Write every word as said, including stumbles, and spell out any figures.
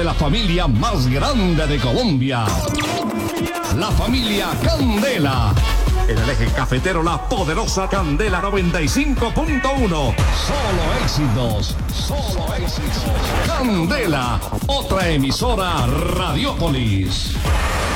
de la familia más grande de Colombia. La familia Candela. En el eje cafetero, la poderosa Candela noventa y cinco punto uno. Solo éxitos, solo éxitos. Candela, otra emisora Radiopolis.